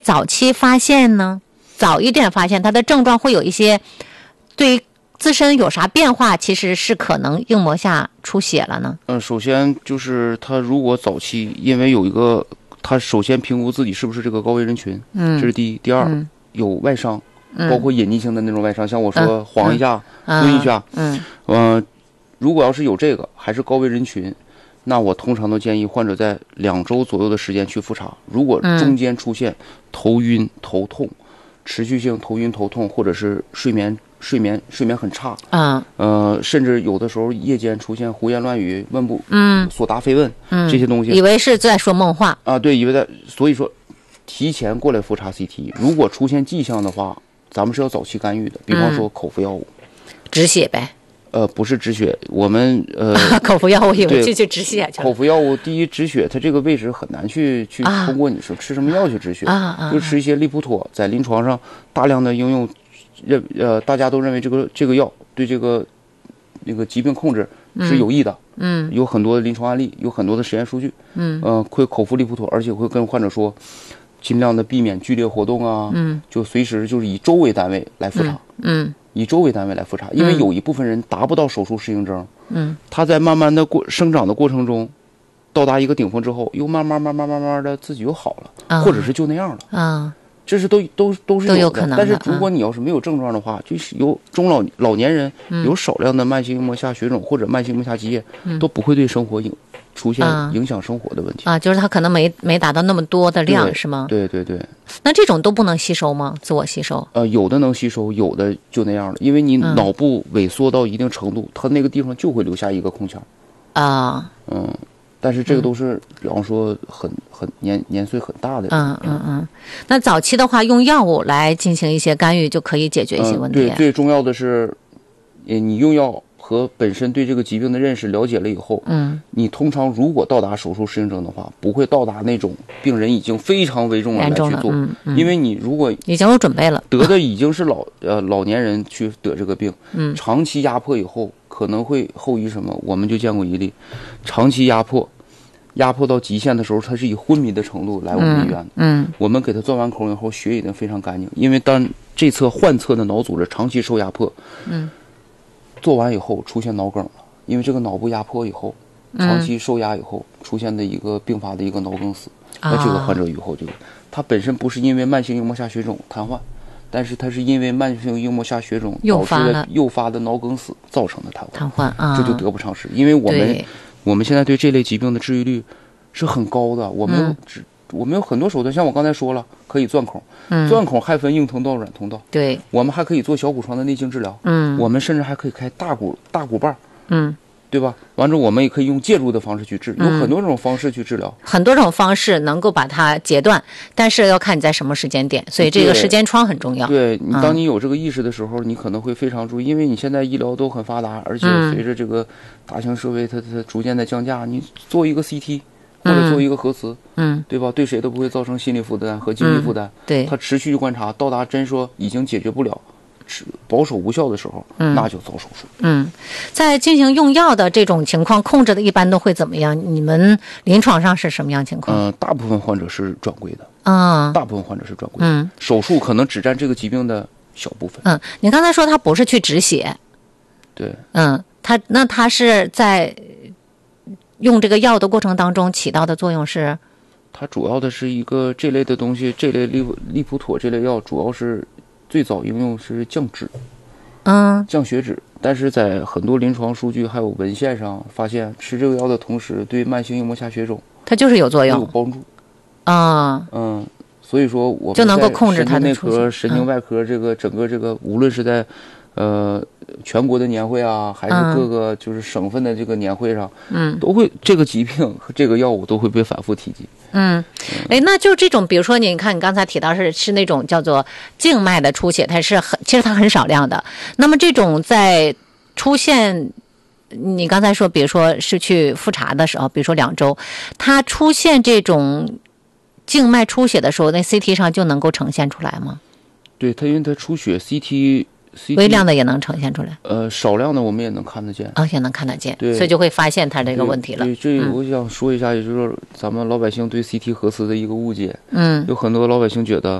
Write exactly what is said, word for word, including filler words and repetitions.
早期发现呢，早一点发现它的症状会有一些对于自身有啥变化，其实是可能硬膜下出血了呢？ 嗯，首先就是他如果早期，因为有一个，他首先评估自己是不是这个高危人群，嗯，这是第一。第二，嗯、有外伤，包括隐匿性的那种外伤，像我说、嗯、晃一下、蹲、嗯、一下，嗯，嗯、呃，如果要是有这个，还是高危人群，那我通常都建议患者在两周左右的时间去复查。如果中间出现头晕、头痛、持续性头晕头痛，或者是睡眠。睡眠睡眠很差，嗯，呃，甚至有的时候夜间出现胡言乱语、问不，嗯，所答非问，嗯，这些东西， 以为是在说梦话啊，对，以为在，所以说，提前过来复查 C T， 如果出现迹象的话，咱们是要早期干预的，比方说口服药物， 嗯、止血呗， 呃，不是止血，我们呃， 口服药物以为就去止血去了。 口服药物第一止血，它这个位置很难去去通过你说吃什么药去止血，啊啊、就吃一些利普妥，在临床上大量的应用。认呃，大家都认为这个这个药对这个那个疾病控制是有益的，嗯，有很多的临床案例，有很多的实验数据，嗯，呃，会口服利普妥，而且会跟患者说，尽量的避免剧烈活动啊，嗯，就随时就是以周为单位来复查，嗯，嗯以周为单位来复查，因为有一部分人达不到手术适应症，嗯，他在慢慢的过生长的过程中，到达一个顶峰之后，又慢慢慢慢慢慢的自己又好了，啊、或者是就那样了，啊。这是都都都是有的， 都有可能的。 但是如果你要是没有症状的话，嗯、就是有中老老年人有少量的慢性硬膜下血肿或者慢性硬膜下积液，嗯、都不会对生活影出现影响生活的问题啊。就是他可能没没达到那么多的量，是吗？ 对对对。 那这种都不能吸收吗？自我吸收？ 呃，有的能吸收，有的就那样了。因为你脑部萎缩到一定程度，嗯、它那个地方就会留下一个空腔啊。嗯。但是这个都是，嗯、比方说很很年年岁很大的人， 嗯嗯嗯。那早期的话，用药物来进行一些干预，就可以解决一些问题。 嗯、对，最重要的是，你用药和本身对这个疾病的认识了解了以后，嗯，你通常如果到达手术适应症的话，不会到达那种病人已经非常危重了来去做， 嗯嗯、 因为你如果已经有准备了， 得的已经是老呃老年人去得这个病，嗯，长期压迫以后。可能会后遗什么？我们就见过一例，长期压迫，压迫到极限的时候，他是以昏迷的程度来我们医院的。嗯，嗯我们给他钻完孔以后，血已经非常干净，因为当这侧患侧的脑组织长期受压迫，嗯，做完以后出现脑梗了，因为这个脑部压迫以后，长期受压以后出现的一个并发的一个脑梗死，嗯、那这个患者以后就，他本身不是因为慢性硬膜下血肿瘫痪。但是它是因为慢性硬膜下血肿导致的诱发的脑梗死造成的瘫痪， 瘫痪啊， 这就得不偿失。因为我们我们现在对这类疾病的治愈率是很高的，我们有、嗯、我们有很多手段，像我刚才说了，可以钻孔，嗯、钻孔还分硬通道、软通道， 对， 我们还可以做小骨床的内镜治疗，嗯，我们甚至还可以开大骨大骨瓣，嗯。对吧？完之后我们也可以用介入的方式去治，有很多种方式去治疗， 嗯、很多种方式能够把它截断，但是要看你在什么时间点，所以这个时间窗很重要。 对，对你，当你有这个意识的时候，嗯、你可能会非常注意，因为你现在医疗都很发达，而且随着这个大型设备它它逐渐的降价，你做一个 C T 或者做一个核磁，嗯，对吧？对谁都不会造成心理负担和经济负担。嗯、 对， 它持续观察，到达真说已经解决不了。保守无效的时候，嗯、那就遭手术。 嗯，在进行用药的这种情况，控制的一般都会怎么样？你们临床上是什么样情况？ 嗯、呃，大部分患者是转归的。啊、嗯，大部分患者是转归的。嗯，手术可能只占这个疾病的小部分。 嗯，你刚才说他不是去止血。 对。 嗯，他那他是在用这个药的过程当中起到的作用是？ 它主要的是一个这类的东西，这类利利普妥这类药主要是。最早应用是降脂，嗯，降血脂，但是在很多临床数据还有文献上发现，吃这个药的同时，对慢性硬膜下血肿， 它就是有作用， 有帮助， 啊， 嗯，所以说我们就能够控制它的内科、神经外科这个整个这个，无论是在呃全国的年会啊，还是各个就是省份的这个年会上，嗯，都会这个疾病和这个药物都会被反复提及。 嗯，哎，那就这种，比如说，你看你刚才提到是是那种叫做静脉的出血，它是很其实它很少量的。那么这种在出现，你刚才说，比如说是去复查的时候，比如说两周，它出现这种静脉出血的时候，那 C T 上就能够呈现出来吗？ 对，它因为它出血 C T 微量的也能呈现出来。 呃，少量的我们也能看得见。 哦，也能看得见。 对， 所以就会发现它这个问题了。 对，对这我想说一下，也就是咱们老百姓对 C T 核磁的一个误解。 嗯， 有很多老百姓觉得